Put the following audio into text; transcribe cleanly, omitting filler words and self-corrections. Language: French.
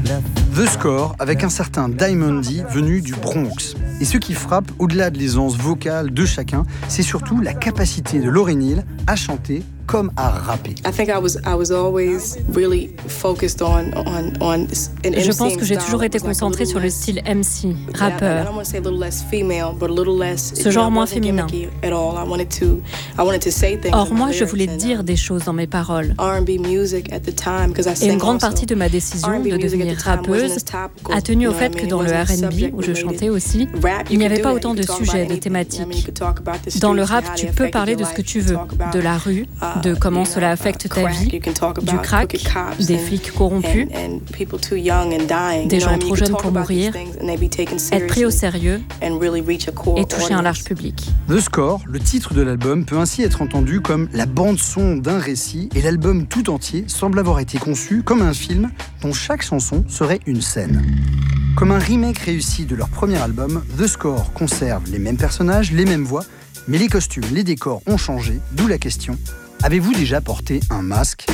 The Score avec un certain Diamond D venu du Bronx. Et ce qui frappe, au-delà de l'aisance vocale de chacun, c'est surtout la capacité de Lauryn Hill à chanter comme à rapper. Je pense que j'ai toujours été concentrée sur le style MC, rappeur. Ce genre moins féminin. Or, moi, je voulais dire des choses dans mes paroles. Et une grande partie de ma décision de devenir rappeuse a tenu au fait que dans le R&B, où je chantais aussi, il n'y avait pas autant de sujets, de thématiques. Dans le rap, tu peux parler de ce que tu veux, de la rue, de comment cela affecte ta vie, du crack, des flics corrompus, des gens trop jeunes pour mourir, être pris au sérieux et toucher un large public. The Score, le titre de l'album, peut ainsi être entendu comme la bande-son d'un récit et l'album tout entier semble avoir été conçu comme un film dont chaque chanson serait une scène. Comme un remake réussi de leur premier album, The Score conserve les mêmes personnages, les mêmes voix, mais les costumes, les décors ont changé, d'où la question: avez-vous déjà porté un masque ?